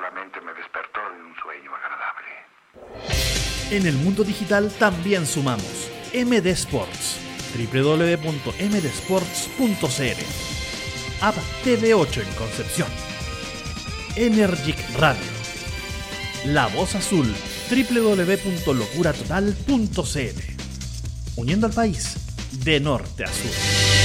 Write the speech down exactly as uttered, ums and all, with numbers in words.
solamente me despertó de un sueño agradable. En el mundo digital también sumamos M D Sports, doble u doble u doble u punto m d sports punto c l, App T V ocho en Concepción, Energic Radio, La Voz Azul, doble u doble u doble u punto locura total punto c l, uniendo al país de norte a sur.